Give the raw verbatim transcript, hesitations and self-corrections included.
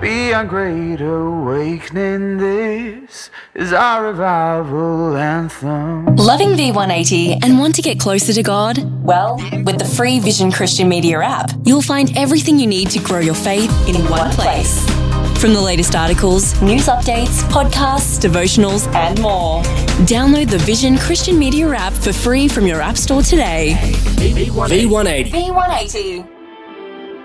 beyond great awakening. This is our revival anthem. Loving V one eighty and want to get closer to God? Well, with the free Vision Christian Media app, you'll find everything you need to grow your faith in one place. From the latest articles, news updates, podcasts, devotionals, and more. Download the Vision Christian Media app for free from your app store today. V one eighty. V one eighty.